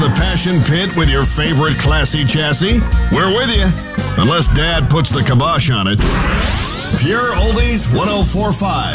the Passion Pit with your favorite classy chassis? We're with you, unless Dad puts the kibosh on it. Pure Oldies 1045.